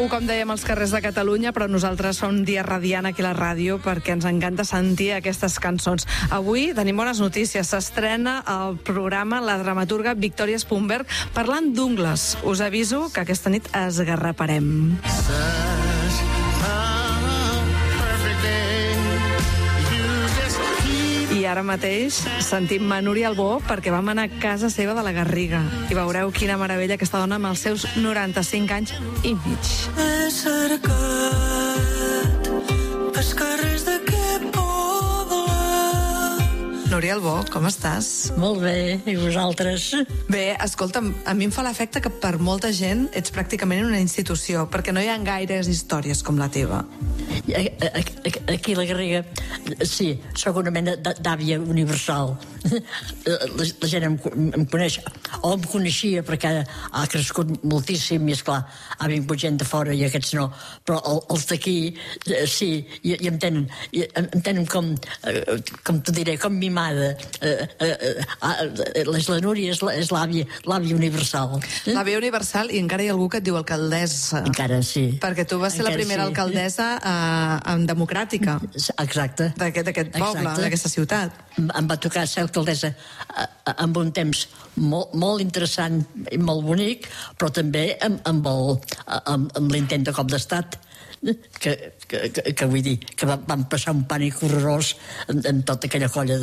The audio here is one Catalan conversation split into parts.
algú, com dèiem, als carrers de Catalunya, però nosaltres fa un dia radiant aquí a la ràdio perquè ens encanta sentir aquestes cançons. Avui tenim bones notícies. S'estrena el programa la dramaturga Victòria Spunberg parlant d'ungles. Us aviso que aquesta nit esgarraparem. I ara mateix sentim Núria Albó perquè vam anar a casa seva de la Garriga i veureu quina meravella aquesta dona amb els seus 95 anys i mig. He cercat pels carrers d'aquest poble. Núria Albó, com estàs? Molt bé, i vosaltres? Bé, escolta'm, a mi em fa l'efecte que per molta gent ets pràcticament una institució, perquè no hi ha gaires històries com la teva. Aquí a la Garriga, sí, sóc una mena d'àvia universal. La gent em coneix, o em coneixia perquè ha crescut moltíssim i, esclar, ha vingut gent de fora i aquests no, però els d'aquí, sí, i em tenen com t'ho diré, com mimada. La Núria és l'àvia universal. L'àvia universal, i encara hi ha algú que et diu alcaldessa. Encara sí. Perquè tu vas ser la primera alcaldessa democràtica. Exacte. D'aquest poble, d'aquesta ciutat. Em va tocar ser alcaldessa amb un temps molt interessant i molt bonic, però també amb l'intent de cop d'estat, que vull dir, que vam passar un pànic horrorós en tota aquella colla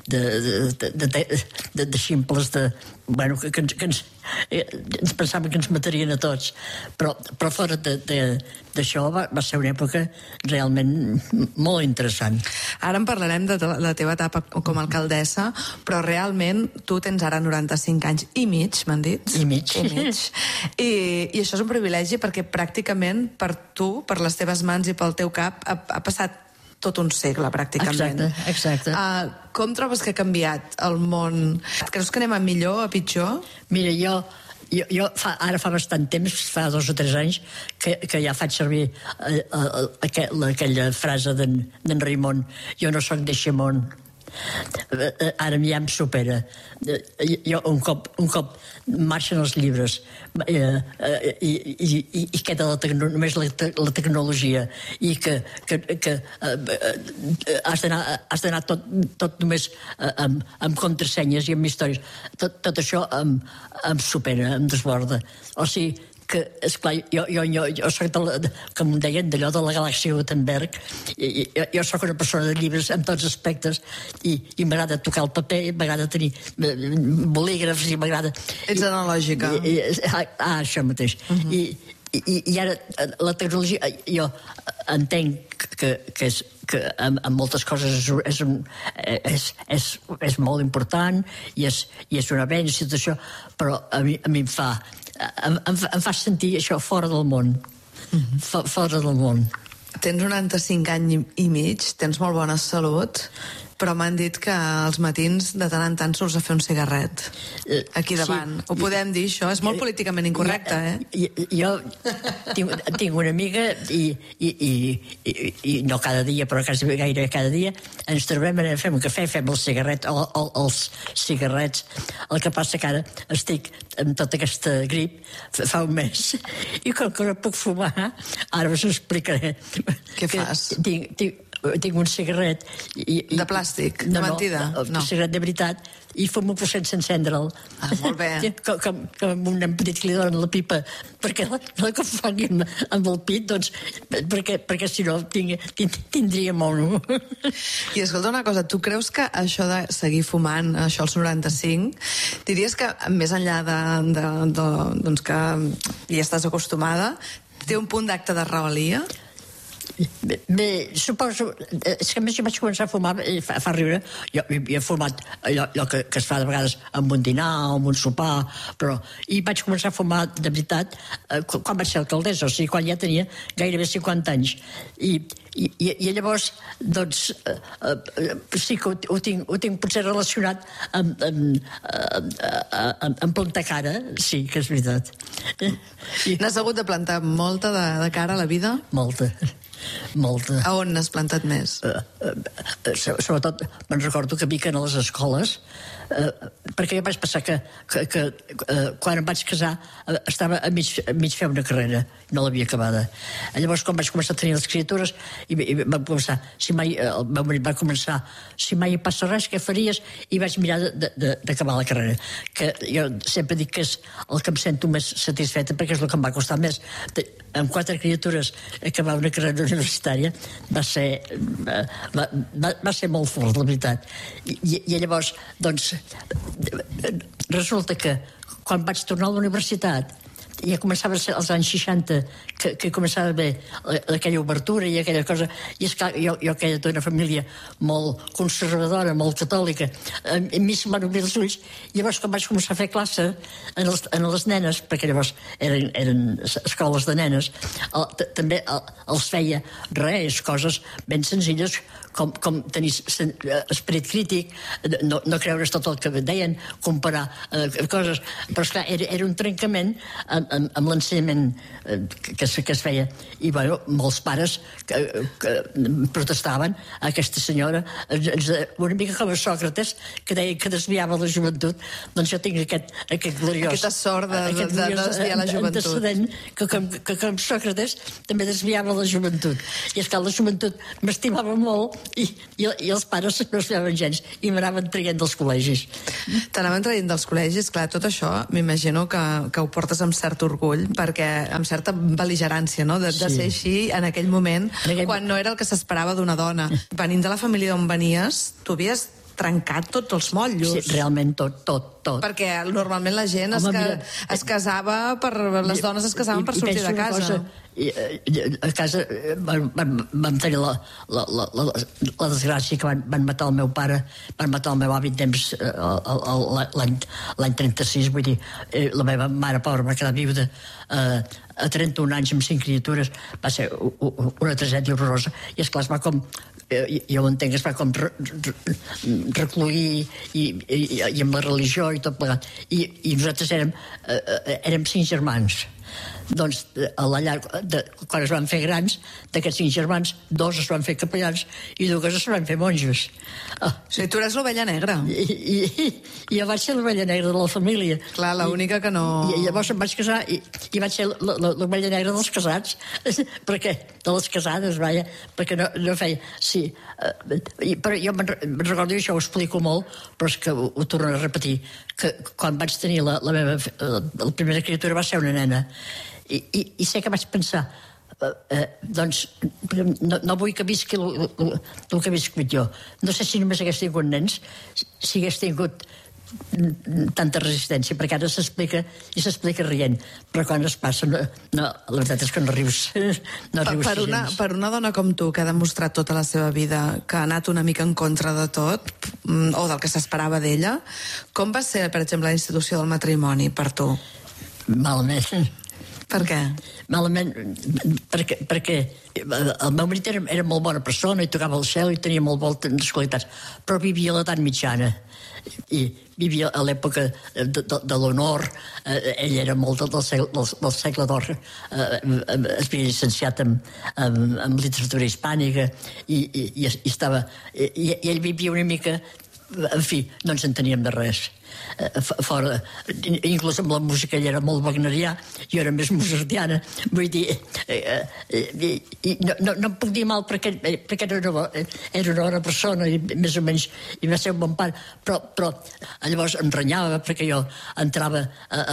de ximples que ens pensàvem que ens matarien a tots, però fora d'això va ser una època realment molt interessant. Ara en parlarem de la teva etapa com a alcaldessa, però realment tu tens ara 95 anys i mig, m'han dit? I mig. I això és un privilegi perquè pràcticament per tu, per les teves mans i pel teu cap, ha passat tot un segle, pràcticament. Exacte. Com trobes que ha canviat el món? Creus que anem a millor, a pitjor? Mira, jo ara fa bastant temps, fa 2 o 3 anys, que ja faig servir aquella frase d'en Raimon: jo no soc de Xemón. Ara ja em supera. Jo un cop marxen els llibres i queda només la tecnologia, i que has d'anar tot només amb contrasenyes i amb històries. Tot això em supera, em desborda. O sigui que, esclar, jo soc, com em deien, d'allò de la galàxia Gutenberg. Jo soc una persona de llibres en tots aspectes i m'agrada tocar el paper, m'agrada tenir bolígrafs i m'agrada... Ets analògica. Això mateix. I ara la tecnologia, jo entenc que en moltes coses és molt important i és un avenç i tot això, però a mi em fa sentir això fora del món. Fora del món. Tens 95 anys i mig, tens molt bona salut, però m'han dit que als matins de tant en tant surts a fer un cigarret aquí davant. Ho podem dir, això? És molt políticament incorrecte, Jo tinc una amiga i no cada dia, però gairebé cada dia ens trobem, fem un cafè, fem el cigarret o els cigarrets. El que passa que ara estic amb tota aquesta grip fa un mes i com que no puc fumar, ara us explicaré. Què fas? Tinc un cigarret... De plàstic? De mentida? No, cigarret de veritat, i fumo però sense encendre'l. Molt bé. Com un nen petit que li donen la pipa perquè no que fangui amb el pit, doncs, perquè si no tindria mono. I escolta una cosa, tu creus que això de seguir fumant, això als 95, diries que més enllà doncs que hi estàs acostumada, té un punt d'acte de rebel·lia? Bé, suposo... És que a més jo vaig començar a fumar, fa riure, jo he fumat allò que es fa de vegades amb un dinar o amb un sopar, però... I vaig començar a fumar de veritat quan vaig ser alcaldessa, o sigui, quan ja tenia gairebé 50 anys. I llavors, doncs, sí que ho tinc potser relacionat amb plantar cara, sí, que és veritat. N'has hagut de plantar molta de cara a la vida? Molta. A on n'has plantat més? Sobretot me'n recordo que a les escoles, perquè jo vaig passar que quan em vaig casar estava a mig fer una carrera, no l'havia acabada. Llavors, quan vaig començar a tenir les criatures, i vam començar, el meu marit va començar, si mai hi passa res, què faries? I vaig mirar d'acabar la carrera, que jo sempre dic que és el que em sento més satisfeta, perquè és el que em va costar més. Amb 4 criatures acabar una carrera universitària va ser molt fort, la veritat. I llavors, doncs, resulta que quan vaig tornar a la universitat, ja començava a ser als anys 60 que començava a haver aquella obertura i aquella cosa, i és clar, jo que d'una família molt conservadora, molt catòlica, a mi se'm van obrir els ulls. Llavors, quan vaig començar a fer classe a les nenes, perquè llavors eren escoles de nenes, també els feia coses ben senzilles, com tenir esperit crític, no creure's tot el que deien, comparar coses, però esclar, era un trencament amb l'ensenyament que es feia, i bueno, molts pares que protestaven a aquesta senyora, una mica com a Sòcrates, que deia que desviava la joventut. Doncs jo tinc aquest gloriós, aquesta sort de desviar la joventut, antecedent, que com Sòcrates també desviava la joventut, i esclar, la joventut m'estimava molt, i els pares no es veuen gens, i m'anaven traient dels col·legis. T'anaven traient dels col·legis, clar, tot això m'imagino que ho portes amb cert orgull, perquè amb certa bel·ligerància, no?, de ser així en aquell moment, quan no era el que s'esperava d'una dona. Venint de la família d'on venies, tu havies trencat tots els motllos. Sí, realment tot. Perquè normalment la gent es casava les dones es casaven per sortir de casa. A casa vam tenir la desgràcia que van matar el meu pare, van matar el meu avi temps l'any 36, vull dir, la meva mare pobra va quedar viuda a 31 anys amb 5 criatures. Va ser una tragèdia horrorosa, i esclar, es va com, jo ho entenc, es va com recluir i amb la religió i tot plegat, i nosaltres érem 5 germans. Doncs a la llar, quan es van fer grans, d'aquests 5 germans, 2 es van fer capellans i 2 es van fer monjos. O sigui, tu eres l'ovella negra. I jo vaig ser l'ovella negra de la família. Clar, l'única que no... I llavors em vaig casar i vaig ser l'ovella negra dels casats, perquè de les casades, vaja, perquè no feia... Sí, però jo me'n recordo, i això ho explico molt, però és que ho torno a repetir, que quan vaig tenir la primera criatura va ser una nena, i sé que vaig pensar, doncs no vull que visqui el que he viscut jo. No sé si només hagués tingut nens, si hagués tingut tanta resistència, perquè ara s'explica rient, però quan es passa la veritat és que no rius gens. Per una dona com tu, que ha demostrat tota la seva vida que ha anat una mica en contra de tot, o del que s'esperava d'ella, com va ser, per exemple, la institució del matrimoni per tu? Malament. Per què? Malament, perquè el meu marit era molt bona persona i tocava el cel i tenia molt bones qualitats, però vivia a l'edat mitjana i vivia a l'època de l'honor. Ell era molt del segle d'or, es havia llicenciat en literatura hispànica i ell vivia una mica, en fi, no ens enteníem de res. Fora, inclús amb la música ell era molt wagnerià, jo era més mozartiana, vull dir, no em puc dir mal perquè era una bona persona i més o menys i va ser un bon pare, però llavors em renyava perquè jo entrava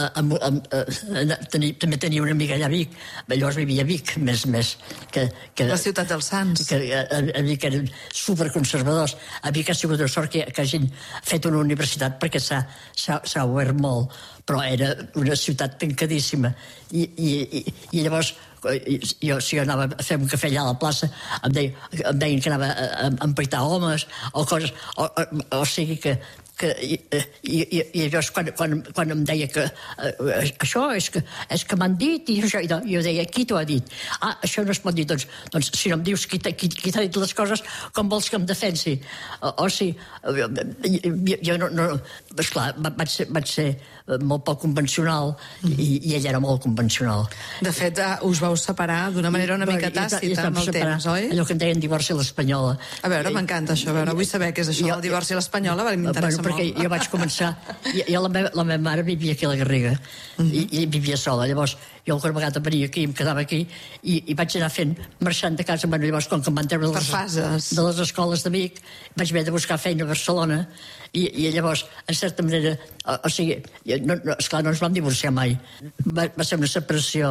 també tenia una amiga allà a Vic, llavors vivia a Vic més que la ciutat dels Sants, que a Vic eren superconservadors. A Vic ha sigut una sort que hagin fet una universitat, perquè s'ha obert molt, però era una ciutat tancadíssima i llavors si jo anava a fer un cafè allà a la plaça em deien que anava a empaitar homes o coses, o sigui que I llavors quan em deia que això és que m'han dit i això, i jo deia, qui t'ho ha dit? Això no es pot dir, doncs si no em dius qui t'ha dit les coses, com vols que em defensi? O sigui, jo no, esclar, vaig ser molt poc convencional i ell era molt convencional. De fet, us vau separar d'una manera una mica tàcita amb el temps, oi? Allò que en deien divorci a l'espanyola. A veure, m'encanta això, vull saber què és això, el divorci a l'espanyola, m'interessa molt. Perquè jo vaig començar, la meva mare vivia aquí a la Garriga i vivia sola, llavors jo alguna vegada venia aquí, em quedava aquí i vaig anar marxant de casa, llavors com que em van treure de les escoles de Vic, vaig haver de buscar feina a Barcelona i llavors, en certa manera, o sigui, esclar, no ens vam divorciar mai, va ser una separació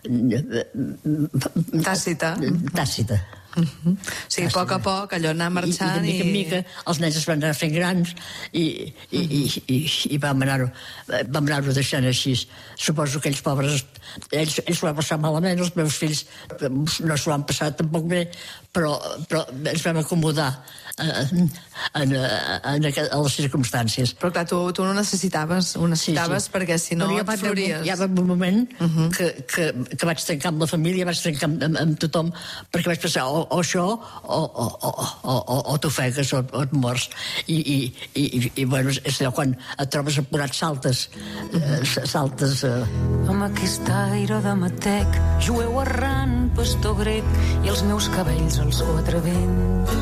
tàcita. Sí, a poc a poc, allò anar marxant i... de mica en mica, els nens es van anar fent grans i vam anar-ho deixant així. Suposo que ells, pobres, ells ho van passar malament, els meus fills no s'ho van passar tampoc bé, però ens vam acomodar a les circumstàncies. Però clar, tu no necessitaves, perquè si no et flories. Hi va un moment que vaig trencar amb la família, vaig trencar amb tothom, perquè vaig pensar o això o t'ofegues o et mors. I bueno, és allò quan et trobes apurats saltes amb aquest aire de matec, jueu errant, pastor grec, i els meus cabells als quatre vents.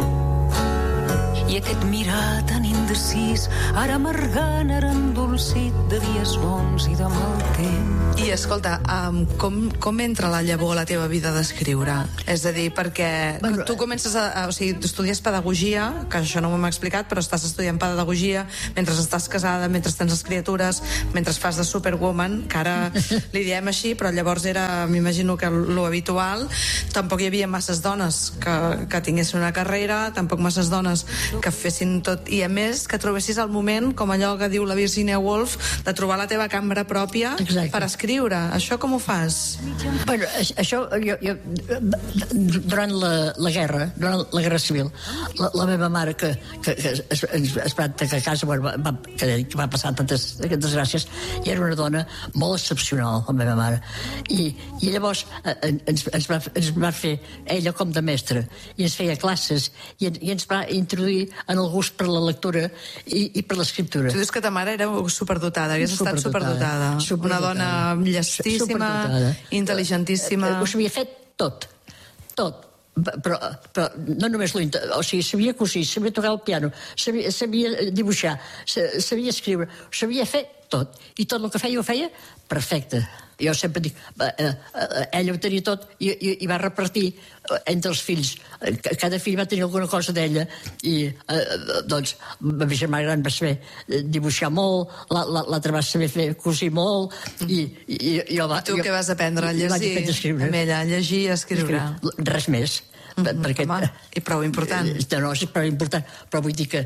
I aquest mirar tan indecis, ara amargant, ara endolcit, de dies bons i de mal temps. I escolta, com entra la llavor a la teva vida d'escriure? És a dir, perquè tu comences o sigui, tu estudies pedagogia, que això no m'ho hem explicat, però estàs estudiant pedagogia mentre estàs casada, mentre tens les criatures, mentre fas de Superwoman, que ara li diem així, però llavors era, m'imagino que lo habitual. Tampoc hi havia masses dones que tinguessin una carrera, tampoc masses dones que fessin tot, i a més que trobessis el moment, com allò que diu la Virginia Woolf, de trobar la teva cambra pròpia. Exacte. Per escriure. Això com ho fas? Bueno, això jo durant la guerra civil, la meva mare que es va tancar a casa, que va passar tantes desgràcies, i era una dona molt excepcional, la meva mare, i llavors ens va fer ella com de mestra, i ens feia classes i ens va introduir en el gust per la lectura i per l'escriptura. Tu dius que ta mare era superdotada, hagués estat superdotada. Una dona llestíssima, intel·ligentíssima. Ho sabia fet tot. Però no només o sigui, sabia cosir, sabia tocar el piano, sabia dibuixar, sabia escriure, sabia fer tot. I tot el que feia, ho feia perfecte. Jo sempre dic, ella ho tenia tot i va repartir entre els fills. Cada fill va tenir alguna cosa d'ella i, doncs, la meva germana gran va saber dibuixar molt, l'altra va saber cosir molt i jo va... Tu què vas aprendre? A llegir? Amb ella, a llegir i a escriure? Res més. Perquè, i prou important. No, és prou important, però vull dir que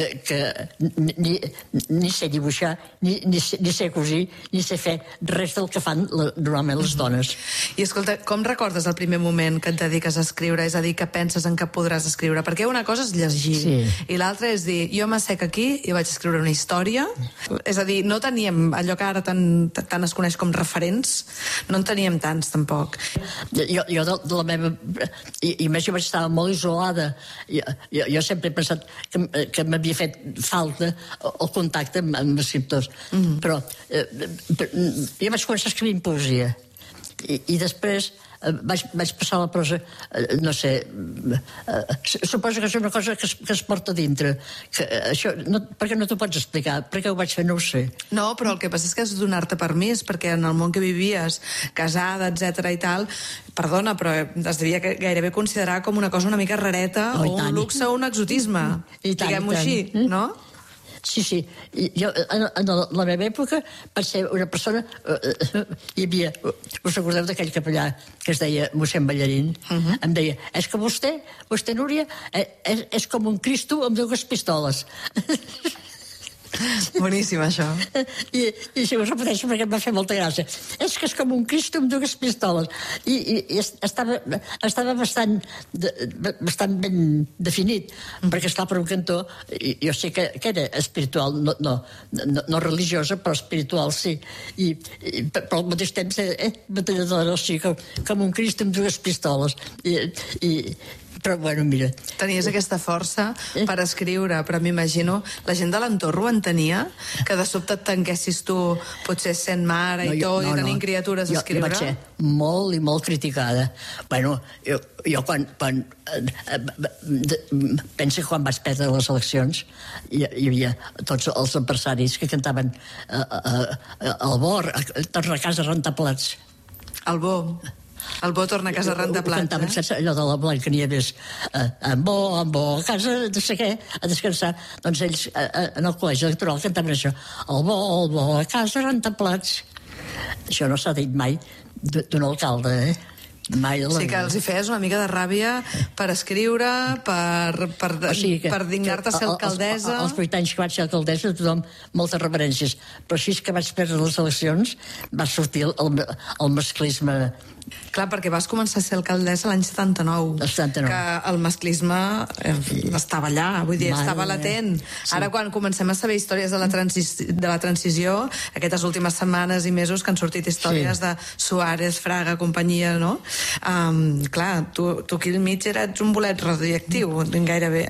ni sé dibuixar, ni sé cosir, ni sé fer res del que fan normalment les dones. I escolta, com recordes el primer moment que et dediques a escriure? És a dir, que penses en què podràs escriure? Perquè una cosa és llegir, i l'altra és dir, jo m'assec aquí i vaig escriure una història. És a dir, no teníem allò que ara tant es coneix com referents, no en teníem tants, tampoc. Jo de la meva... I més jo vaig estar molt isolada. Jo sempre he pensat que m'havia fet falta el contacte amb escriptors. Però jo vaig començar escrivint poesia. I després vaig passar a la prosa, no sé, suposo que és una cosa que es porta dintre. Perquè no t'ho pots explicar, perquè ho vaig fer, no ho sé. No, però el que passa és que has de donar-te permís, perquè en el món que vivies, casada, etc i tal, perdona, però es devia gairebé considerar com una cosa una mica rareta, o un luxe o un exotisme, diguem-ho així, no? Sí. Jo, en la meva època, vaig ser una persona... Hi havia... Us recordeu d'aquell capellà que es deia mossèn Ballarín? Em deia, és que vostè, Núria, és com un Cristo amb dues pistoles. Boníssim, això. I si ho repeteixo perquè em va fer molta gràcia. És que és com un Cristo amb dues pistoles. I estava bastant ben definit, perquè esclar, per un cantó, jo sé que era espiritual, no religiosa, però espiritual sí. Però al mateix temps, batalladora, o sigui, com un Cristo amb dues pistoles. Però, bueno, mira... Tenies aquesta força per escriure, però m'imagino la gent de l'entorn ho entenia? Que de sobte et tanquessis tu, potser sent mare i tot, i tenint criatures a escriure? Jo vaig ser molt i molt criticada. Bueno, jo quan penso que quan vaig perdre les eleccions hi havia tots els empresaris que cantaven al bo, torna a casa a rentar plats. El bo torna a casa a rentar plats, cantaven sense allò de la Blancanieves, en bo, a casa, no sé què, a descansar. Doncs ells, en el col·legi electoral, cantaven això. El bo, a casa a rentar plats. Això no s'ha dit mai d'un alcalde, Sí que els hi feies una mica de ràbia per escriure, per dignar-te a ser alcaldessa. Als 8 anys que vaig ser alcaldessa, tothom moltes reverències. Però així que vaig perdre les eleccions, va sortir el masclisme. Clar, perquè vas començar a ser alcaldessa l'any 79. Que el masclisme estava allà, vull dir, estava latent. Ara, quan comencem a saber històries de la transició, aquestes últimes setmanes i mesos que han sortit històries de Suárez, Fraga, companyia, no? Clar, tu aquí al mig eres un bolet radioactiu, gairebé.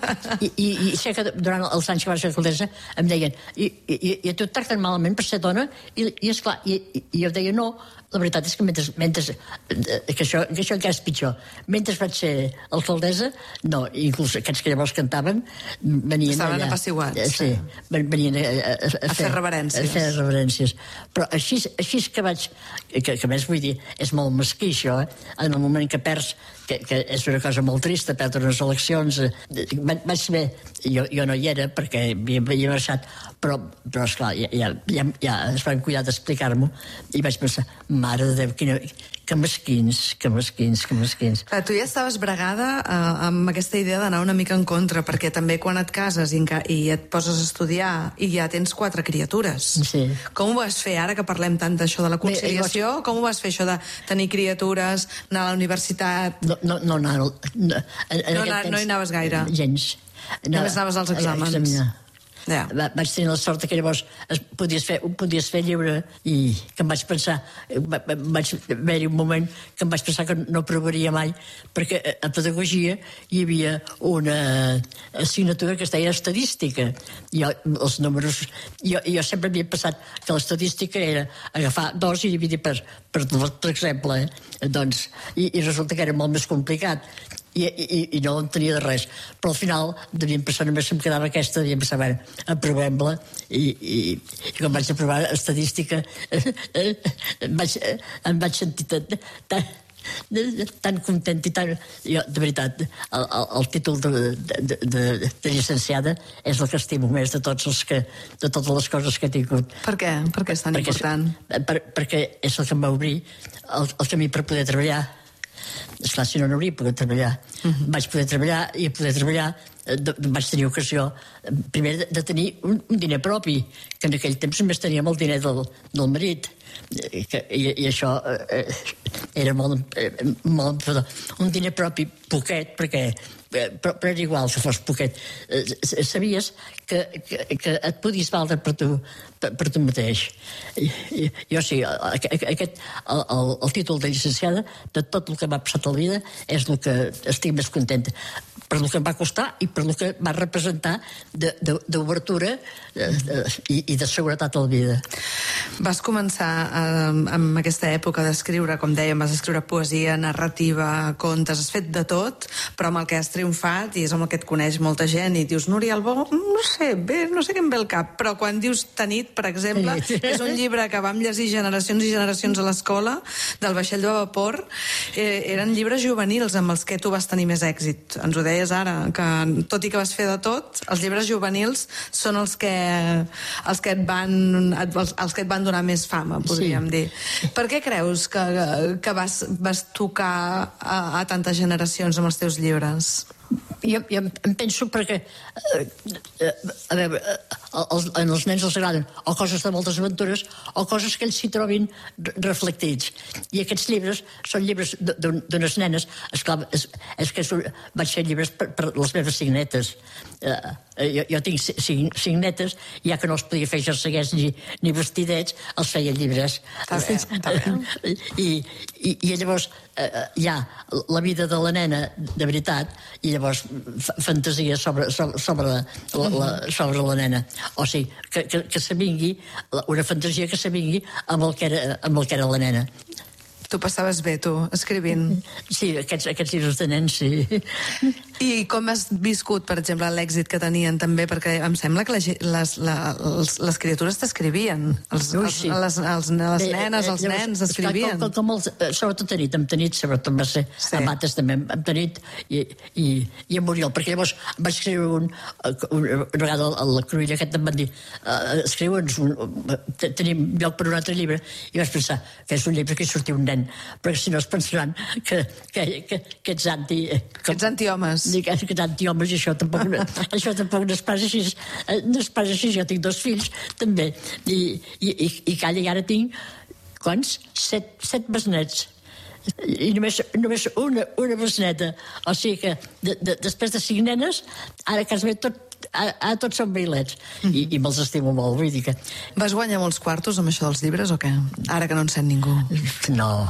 I sé que durant els anys que vaig ser alcaldessa em deien, i a tu et tracten malament per ser dona? I esclar, i jo deia no. La veritat és que mentre que això encara és pitjor. Mentre vaig ser alcaldessa, no, inclús aquests que llavors cantaven venien allà... Estaven apaciguats. Sí, venien a fer reverències. A fer reverències. Però així que vaig... Que més vull dir, és molt mesquí, això, en el moment que perds, que és una cosa molt trista, perdre unes eleccions... Vaig saber... Jo no hi era, perquè havia marxat, però esclar, ja es van cuidar d'explicar-m'ho, i vaig pensar, mare de Déu, que mesquins. Clar, tu ja estaves bregada amb aquesta idea d'anar una mica en contra, perquè també quan et cases i et poses a estudiar i ja tens 4 criatures. Sí. Com ho vas fer, ara que parlem tant d'això de la conciliació? Com ho vas fer, això de tenir criatures, anar a la universitat? No hi anaves gaire? Gens. Només anaves als exàmens? Ja. Vaig tenir la sort que llavors podies fer lliure, i que em vaig pensar, vaig haver-hi un moment que em vaig pensar que no provaria mai, perquè a pedagogia hi havia una assignatura que es deia estadística. Els números... Jo sempre havia pensat que l'estadística era agafar 2 i dividir per exemple, doncs, i resulta que era molt més complicat. I no l'entenia de res, però al final devien pensar, només em quedava aquesta, devien pensar, bé, aprovem-la, i quan vaig aprovar estadística em vaig sentir tan content i tan... Jo, de veritat, el títol de llicenciada és el que estimo més de totes les coses que he tingut. Per què? Per què és tan important? Perquè és el que em va obrir el camí per poder treballar. Esclar, si no hauria pogut treballar. Vaig poder treballar, i a poder treballar vaig tenir ocasió, primer, de tenir un diner propi, que en aquell temps només teníem el diner del marit. I això era molt... Un diner propi poquet, però era igual que fos poquet. Sabies que et podies valdre per tu mateix. Jo sí, el títol de llicenciada, de tot el que m'ha passat a la vida, és el que estic més contenta. Per el que em va costar i per el que va representar d'obertura i de seguretat a la vida. Vas començar amb aquesta època d'escriure, com dèiem, vas escriure poesia, narrativa, contes, has fet de tot, però amb el que has triomfat, i és amb el que et coneix molta gent, i dius, Núria Albó, no sé què em ve al cap, però quan dius Tanit, per exemple, que és un llibre que vam llegir generacions i generacions a l'escola, del vaixell de vapor, eren llibres juvenils amb els que tu vas tenir més èxit. Ens ho deies ara, que tot i que vas fer de tot, els llibres juvenils són els que et van donar més fama, podríem dir. Per què creus que vas tocar a tantes generacions amb els teus llibres? Jo em penso perquè, a veure, els nens els agraden o coses de moltes aventures o coses que ells s'hi trobin reflectits. I aquests llibres són llibres d'unes nenes. Esclar, és que vaig fer llibres per les meves 5 netes. Jo tinc 5 netes, ja que no els podia fer jerseguers ni vestidets, els feia llibres. Està bé. I llavors hi ha la vida de la nena de veritat i llavors fantasia sobre la nena. O sigui, que s'avingui una fantasia que s'avingui amb el que era la nena. Tu passaves bé, tu, escrivint. Sí, aquests llibres de nens, sí. I com has viscut, per exemple, l'èxit que tenien també? Perquè em sembla que les criatures t'escrivien. Les nenes, els nens escrivien. Sobretot hem tenit, sobretot va ser a Mates també, hem tenit, i a Muriel, perquè llavors vaig escriure una vegada a la Cruïlla aquest em van dir, escriu'ns, tenim lloc per un altre llibre, i vaig pensar que és un llibre que hi sortia un nen, perquè si no es pensaran que ets anti-homes. Que ets anti-homes, i això tampoc no es passa així. No es passa així, jo tinc 2 fills, també. I calla, i ara tinc, quants? 7 besnets. I només una besneta. O sigui que després de 5 nenes, ara a casa meva tots són bailets. I me'ls estimo molt, vull dir que... Vas guanyar molts quartos amb això dels llibres o què? Ara que no en sent ningú. No.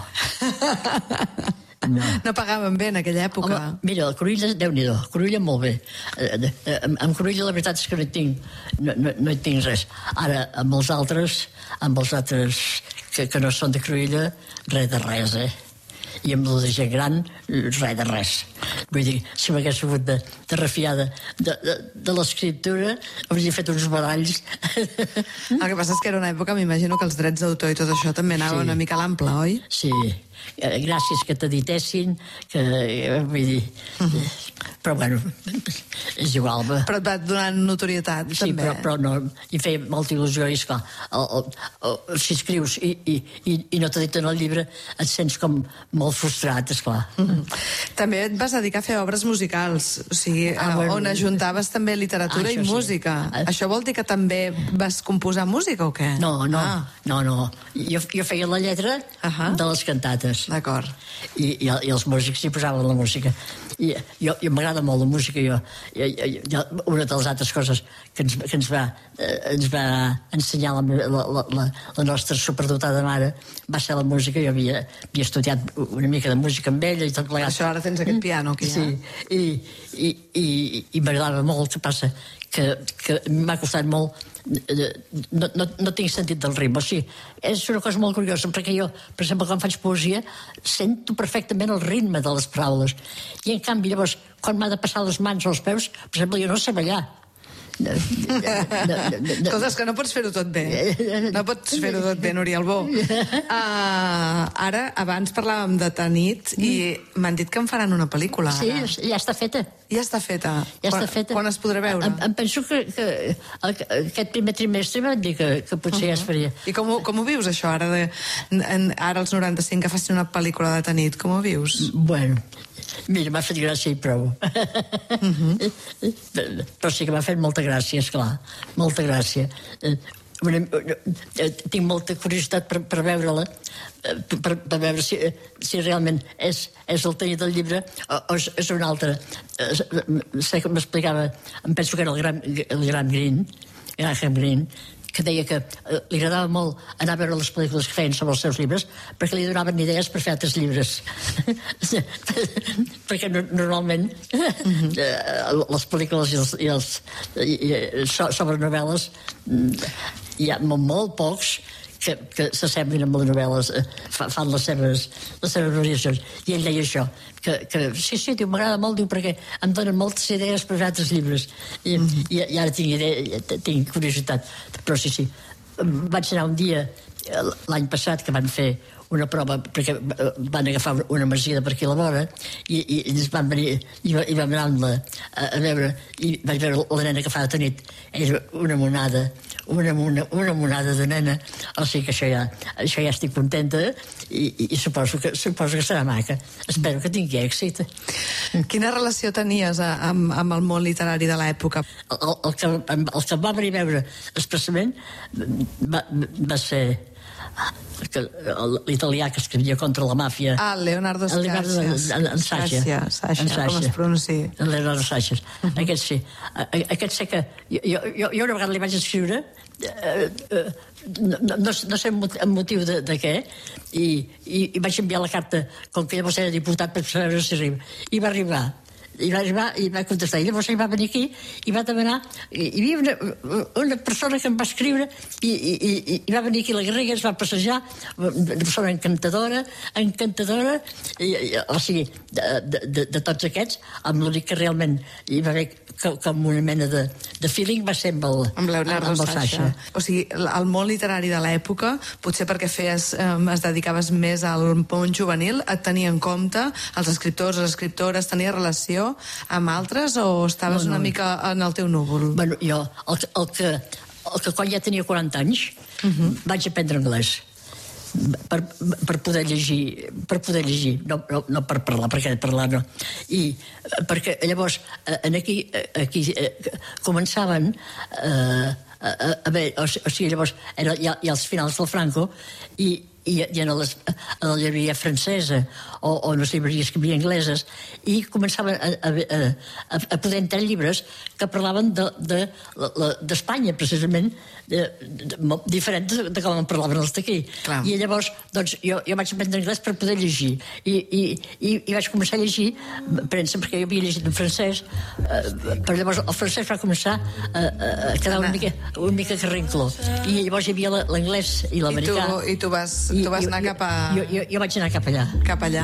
No pagaven bé en aquella època. Home, mira, la Cruïlla, Déu-n'hi-do, Cruïlla molt bé. Amb Cruïlla la veritat és que no hi tinc res. Ara, amb els altres que no són de Cruïlla, res de res, i amb la gent gran, res de res. Vull dir, si m'hagués hagut de refiar de l'escriptura, hauria fet uns baralls. El que passa és que era una època, m'imagino que els drets d'autor i tot això també anava una mica a l'ample, oi? Sí, gràcies que t'editessin, que vull dir... Però bueno, és igual. Però et va donar notorietat, sí, també. Sí, però no, hi feia molta il·lusió, i esclar, si escrius i no t'editen el llibre, et sents com molt frustrat, esclar. També et vas dedicar a fer obres musicals, o sigui, on ajuntaves també literatura i música. Això vol dir que també vas composar música o què? No. Jo feia la lletra de les cantates. D'acord. I els músics hi posaven la música. I m'agrada molt la música. Una de les altres coses que ens va ensenyar la nostra superdotada mare va ser la música. Jo havia estudiat una mica de música amb ella i tot plegat. Això ara tens aquest piano aquí, sí, i m'agradava molt. Que passa que m'ha costat molt. No tinc sentit del ritme. O sigui, és una cosa molt curiosa, perquè jo, per exemple, quan faig poesia, sento perfectament el ritme de les paraules. I en canvi, llavors, quan m'ha de passar les mans als peus, per exemple, jo no sé ballar. Coses que no pots fer-ho tot bé. No pots fer-ho tot bé, Núria Albó. Ara, abans parlàvem de Tanit i m'han dit que en faran una pel·lícula. Sí, ja està feta. Ja està feta. Quan es podrà veure? Em penso que aquest primer trimestre van dir que potser ja es faria. I com ho vius, això, ara als 95, que facin una pel·lícula de Tanit? Com ho vius? Bueno, mira, m'ha fet gràcia i prou. Però sí que m'ha fet molta gràcia, esclar. Molta gràcia. Tinc molta curiositat per veure-la, per veure si realment és el Tanit del llibre o és un altre. Sé que m'explicava, em penso que era el Graham Greene, que deia que li agradava molt anar a veure les pel·lícules que feien sobre els seus llibres perquè li donaven idees per fer altres llibres. Perquè normalment les pel·lícules sobre novel·les hi ha molt pocs que s'assemblin amb les novel·les, fan les seves variacions. I ell deia això, que sí, diu, m'agrada molt, diu, perquè em donen moltes idees per altres llibres. I ara tinc curiositat. Però sí, vaig anar un dia, l'any passat, que van fer una prova, perquè van agafar una masia de per aquí a la vora, i ens van venir, i vam anar a veure, i vaig veure la nena que fa de nit. Era una monada de nena, o sigui que això ja estic contenta, i suposo que serà maca. Espero que tingui èxit. Quina relació tenies amb el món literari de l'època? El que va venir a veure expressament va ser l'italià que escrivia contra la màfia. Leonardo Sciascia. Sciascia, com es pronuncia. Leonardo Sciascia. Aquest sí. Aquest sé que... Jo una vegada li vaig escriure, no sé el motiu de què, i vaig enviar la carta, com que llavors era diputat, per saber si arriba. I va arribar. I va contestar. I llavors ell va venir aquí i va demanar... Hi havia una persona que em va escriure i va venir aquí a la Garriga, es va passejar, una persona encantadora, o sigui, de tots aquests, amb l'únic que realment hi va haver com una mena de feeling va ser amb Leonardo Sciascia. O sigui, el món literari de l'època, potser perquè es dedicaves més al món juvenil, et tenia en compte els escriptors, les escriptores, tenia relació amb altres o estaves una mica en el teu núvol? Bueno, jo, el que quan ja tenia 40 anys, vaig aprendre anglès. Per poder llegir, no per parlar, perquè parlar no. I perquè llavors aquí començaven a haver, o sigui, llavors era ja als finals del Franco, i en la llibreria francesa o en les llibreries que hi havia angleses, i començaven a poder entrar llibres que parlaven d'Espanya, precisament, diferent de com en parlaven els d'aquí. I llavors, doncs, jo vaig aprendre anglès per poder llegir, i vaig començar a llegir premsa, perquè jo havia llegit en francès, però llavors el francès va començar a quedar una mica carrincló, i llavors hi havia l'anglès i l'americà. I tu vas anar cap a... Jo vaig anar cap allà. Cap allà.